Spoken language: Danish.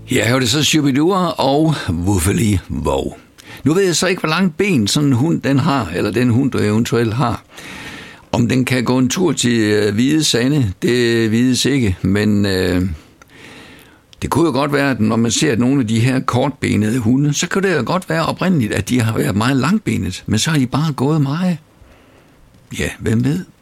Ja, her er det så Shubidua og Wuffeli Wow. Nu ved jeg så ikke, hvor langt ben sådan en hund den har, eller den hund, du eventuelt har. Om den kan gå en tur til Hvide Sande, det vides ikke, men det kunne jo godt være, at når man ser nogle af de her kortbenede hunde, så kan det jo godt være oprindeligt, at de har været meget langbenet, men så har de bare gået meget. Ja, hvem ved?